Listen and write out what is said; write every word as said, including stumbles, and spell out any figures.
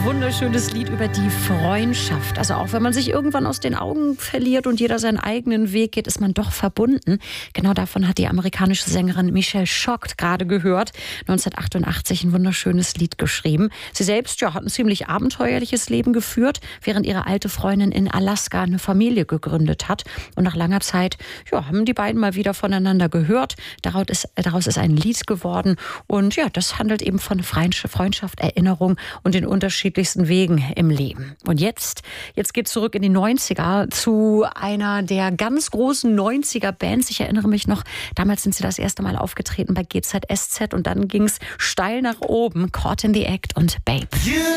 wunderschönes Lied über die Freundschaft. Also auch wenn man sich irgendwann aus den Augen verliert und jeder seinen eigenen Weg geht, ist man doch verbunden. Genau davon hat die amerikanische Sängerin Michelle Schock gerade gehört. neunzehnhundertachtundachtzig ein wunderschönes Lied geschrieben. Sie selbst ja, hat ein ziemlich abenteuerliches Leben geführt, während ihre alte Freundin in Alaska eine Familie gegründet hat. Und nach langer Zeit ja, haben die beiden mal wieder voneinander gehört. Daraus ist, daraus ist ein Lied geworden. Und ja, das handelt eben von Freundschaft, Erinnerung und den unterschiedlichsten Wegen im Leben. Und jetzt, jetzt geht's zurück in die neunziger zu einer der ganz großen neunziger-Bands. Ich erinnere mich noch, damals sind sie das erste Mal aufgetreten bei G Z S Z und dann ging's steil nach oben. Caught in the Act und Babe.